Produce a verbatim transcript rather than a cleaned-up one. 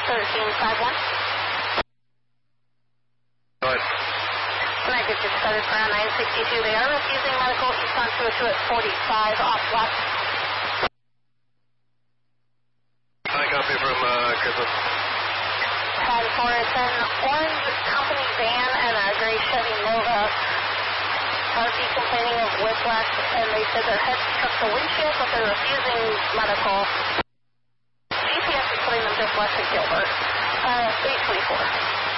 thirteen five one. Go ahead. Connected to started for nine sixty-two. They are refusing medical. She's on two oh two at forty-five off left. I copy from uh, Christmas. ten four, it's an orange company van and a gray Chevy Nova. Heartbeat complaining of whiplash, and they said their head struck the windshield, but they're refusing medical. G P S is putting them just west of Gilbert. Uh, eight twenty-four.